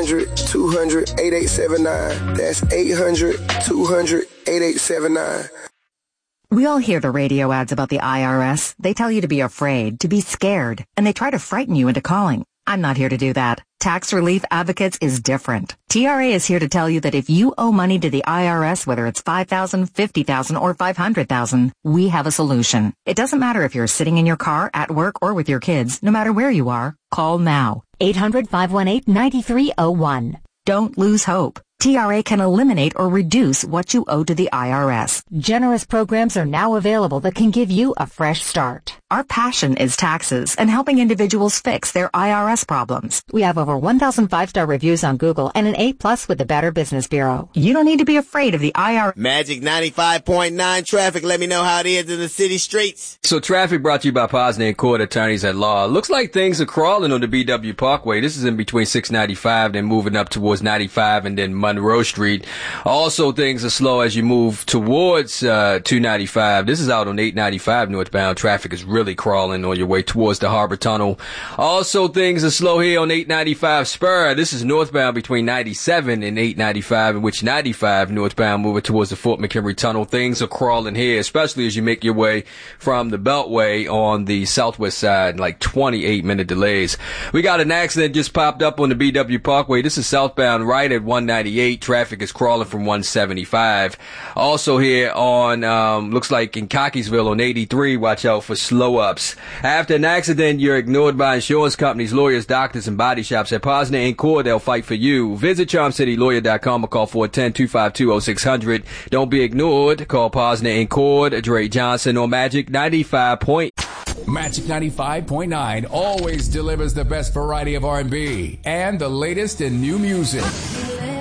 800-200-8879. That's 800-200-8879. We all hear the radio ads about the IRS. They tell you to be afraid, to be scared, and they try to frighten you into calling. I'm not here to do that. Tax Relief Advocates is different. TRA is here to tell you that if you owe money to the IRS, whether it's $5,000, $50,000, or $500,000, we have a solution. It doesn't matter if you're sitting in your car, at work, or with your kids. No matter where you are, call now. 800-518-9301. Don't lose hope. TRA can eliminate or reduce what you owe to the IRS. Generous programs are now available that can give you a fresh start. Our passion is taxes and helping individuals fix their IRS problems. We have over 1,000 5-star reviews on Google and an A+ with the Better Business Bureau. You don't need to be afraid of the IRS. Magic 95.9 traffic. Let me know how it is in the city streets. So traffic brought to you by Posner and Court Attorneys at Law. Looks like things are crawling on the BW Parkway. This is in between 695, then moving up towards 95 and then Monroe Street. Also, things are slow as you move towards 295. This is out on 895 northbound. Traffic is really crawling on your way towards the Harbor Tunnel. Also, things are slow here on 895 Spur. This is northbound between 97 and 895, in which 95 northbound moving towards the Fort McHenry Tunnel. Things are crawling here, especially as you make your way from the Beltway on the southwest side, like 28-minute delays. We got an accident just popped up on the BW Parkway. This is southbound right at 198. Traffic is crawling from 175. Also here on, looks like in Cockeysville on 83, watch out for slow ups. After an accident, you're ignored by insurance companies, lawyers, doctors, and body shops. At Posner and Core, they'll fight for you. Visit CharmCityLawyer.com or call 410-252-0600. Don't be ignored. Call Posner and Core, Dre Johnson on Magic 95. Magic 95.9 always delivers the best variety of R&B and the latest in new music.